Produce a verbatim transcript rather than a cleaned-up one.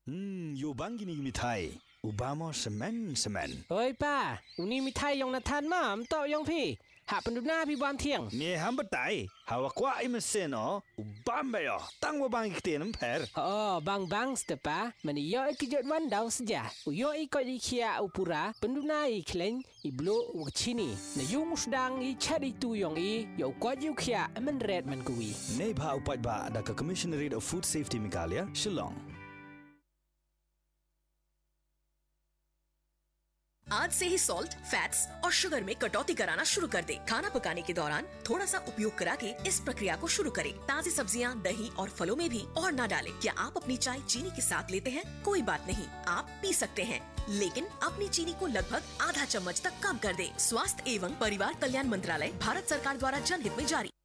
Hmm, yo bang gini mitai. Ubamo semen semen. Oi pa, uni mitai yang natan mam tok yang pi. Hak penduduk pi buan tiang. Ni hamba tai. Hawa kwa imesen o. Ubamba yo. Tang wa bang ikten emper. Oh, bang bang stepa, mani yo ikijot wan daw saja. Uyo ikot ikia upura, penduduk i kleng i blo wakchini. Na yung sedang i cari tu yang i, yo kot yu kia men red man kui. Nei bha upat ba da ka Commissionerate of Food Safety Mikalia, Shillong. आज से ही salt, fats और शुगर में कटौती कराना शुरू कर दे। खाना पकाने के दौरान थोड़ा सा उपयोग करा के इस प्रक्रिया को शुरू करें। ताज़ी सब्जियां, दही और फलों में भी और न डालें। क्या आप अपनी चाय चीनी के साथ लेते हैं? कोई बात नहीं, आप पी सकते हैं, लेकिन अपनी चीनी को लगभग आधा चम्मच तक कम कर दें। स्वास्थ्य एवं परिवार कल्याण मंत्रालय, भारत सरकार द्वारा जनहित में जारी।